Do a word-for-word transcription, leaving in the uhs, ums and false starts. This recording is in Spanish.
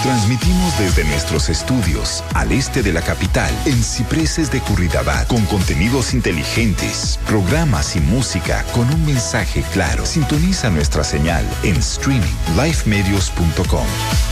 Transmitimos desde nuestros estudios al este de la capital, en Cipreses de Curridabat, con contenidos inteligentes, programas y música con un mensaje claro. Sintoniza nuestra señal en streaming lifemedios punto com.